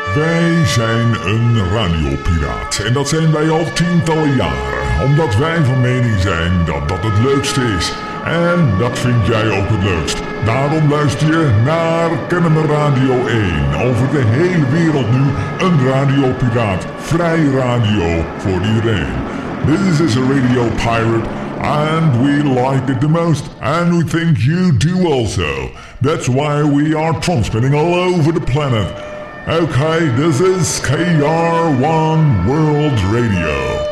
Wij zijn een radiopiraat en dat zijn wij al tientallen jaren, omdat wij van mening zijn dat dat het leukste is. En dat vind jij ook het leukst. Daarom luister je naar Kennemer Radio 1. Over de hele wereld nu een radiopiraat. Vrij radio voor iedereen. This is a radio pirate and we like it the most. And we think you do also. That's why we are transmitting all over the planet. Okay, this is KR1 World Radio.